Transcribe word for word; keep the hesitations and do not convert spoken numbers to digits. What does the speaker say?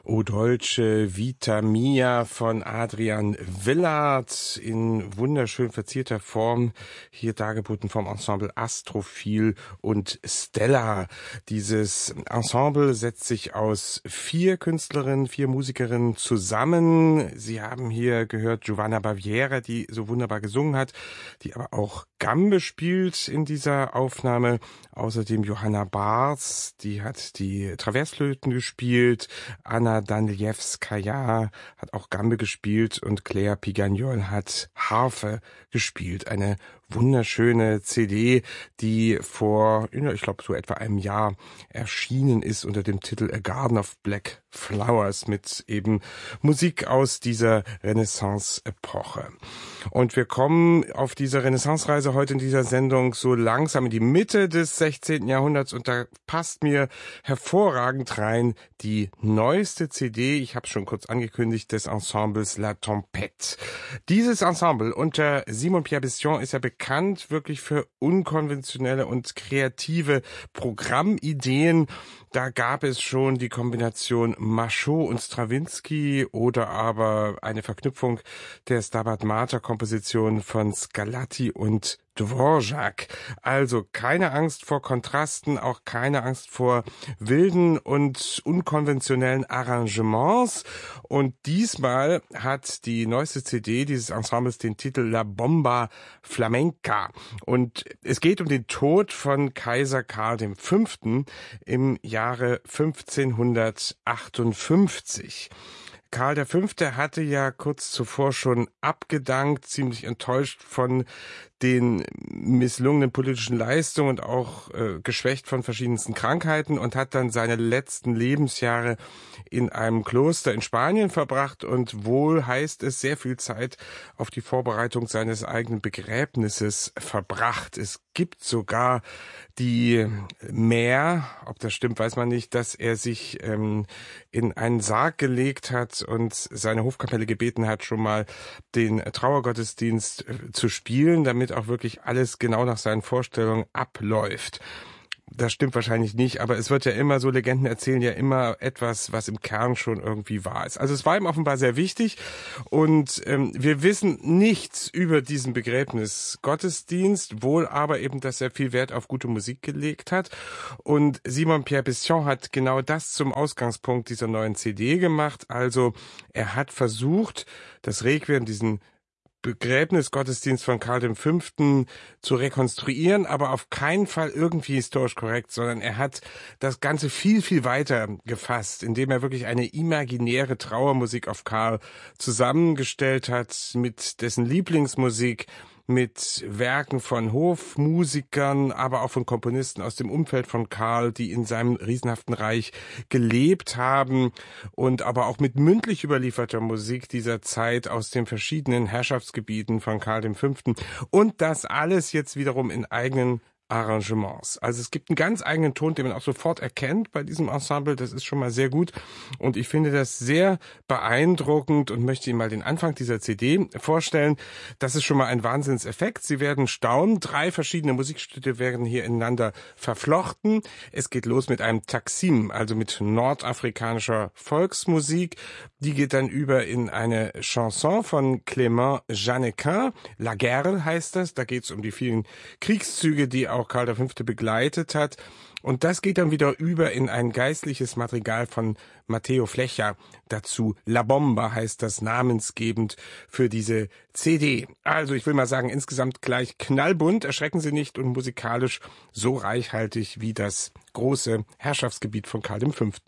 O Dolce Vita Mia von Adrian Willard in wunderschön verzierter Form, hier dargeboten vom Ensemble Astrophil und Stella. Dieses Ensemble setzt sich aus vier Künstlerinnen, vier Musikerinnen zusammen. Sie haben hier gehört Giovanna Baviera, die so wunderbar gesungen hat, die aber auch Gambe spielt in dieser Aufnahme. Außerdem Johanna Bars, die hat die Traversflöten gespielt. Anna Danielewskaja hat auch Gambe gespielt und Claire Pigagnol hat Harfe gespielt. Eine wunderschöne C D, die vor, ich glaube, so etwa einem Jahr erschienen ist unter dem Titel A Garden of Black Flowers mit eben Musik aus dieser Renaissance-Epoche. Und wir kommen auf dieser Renaissance-Reise heute in dieser Sendung so langsam in die Mitte des sechzehnten Jahrhunderts und da passt mir hervorragend rein die neueste C D, ich habe es schon kurz angekündigt, des Ensembles La Tempête. Dieses Ensemble unter Simon Pierre Bisson ist ja bekannt wirklich für unkonventionelle und kreative Programmideen. Da gab es schon die Kombination Machaut und Stravinsky oder aber eine Verknüpfung der Stabat Mater Komposition von Scarlatti und Dvorak. Also keine Angst vor Kontrasten, auch keine Angst vor wilden und unkonventionellen Arrangements. Und diesmal hat die neueste C D dieses Ensembles den Titel La Bomba Flamenca. Und es geht um den Tod von Kaiser Karl der Fünfte im Jahre fünfzehnhundertachtundfünfzig. Karl der Fünfte hatte ja kurz zuvor schon abgedankt, ziemlich enttäuscht von den misslungenen politischen Leistungen und auch äh, geschwächt von verschiedensten Krankheiten und hat dann seine letzten Lebensjahre in einem Kloster in Spanien verbracht und wohl heißt es sehr viel Zeit auf die Vorbereitung seines eigenen Begräbnisses verbracht. Es gibt sogar die Mär, ob das stimmt, weiß man nicht, dass er sich ähm, in einen Sarg gelegt hat und seine Hofkapelle gebeten hat, schon mal den Trauergottesdienst äh, zu spielen, damit auch wirklich alles genau nach seinen Vorstellungen abläuft. Das stimmt wahrscheinlich nicht, aber es wird ja immer, so Legenden erzählen ja immer etwas, was im Kern schon irgendwie wahr ist. Also es war ihm offenbar sehr wichtig und ähm, wir wissen nichts über diesen Begräbnisgottesdienst, wohl aber eben, dass er viel Wert auf gute Musik gelegt hat. Und Simon Pierre Bisson hat genau das zum Ausgangspunkt dieser neuen C D gemacht. Also er hat versucht, das Requiem, diesen Begräbnisgottesdienst von Karl der Fünfte zu rekonstruieren, aber auf keinen Fall irgendwie historisch korrekt, sondern er hat das Ganze viel, viel weiter gefasst, indem er wirklich eine imaginäre Trauermusik auf Karl zusammengestellt hat mit dessen Lieblingsmusik, mit Werken von Hofmusikern, aber auch von Komponisten aus dem Umfeld von Karl, die in seinem riesenhaften Reich gelebt haben und aber auch mit mündlich überlieferter Musik dieser Zeit aus den verschiedenen Herrschaftsgebieten von Karl der Fünfte und das alles jetzt wiederum in eigenen Arrangements. Also es gibt einen ganz eigenen Ton, den man auch sofort erkennt bei diesem Ensemble. Das ist schon mal sehr gut. Und ich finde das sehr beeindruckend und möchte Ihnen mal den Anfang dieser C D vorstellen. Das ist schon mal ein Wahnsinnseffekt. Sie werden staunen. Drei verschiedene Musikstücke werden hier ineinander verflochten. Es geht los mit einem Taksim, also mit nordafrikanischer Volksmusik. Die geht dann über in eine Chanson von Clément Jeannequin. La Guerre heißt das. Da geht es um die vielen Kriegszüge, die auch Karl der Fünfte begleitet hat. Und das geht dann wieder über in ein geistliches Madrigal von Matteo Flecha. Dazu La Bomba heißt das namensgebend für diese C D. Also ich will mal sagen, insgesamt gleich knallbunt, erschrecken Sie nicht, und musikalisch so reichhaltig wie das große Herrschaftsgebiet von Karl der Fünfte.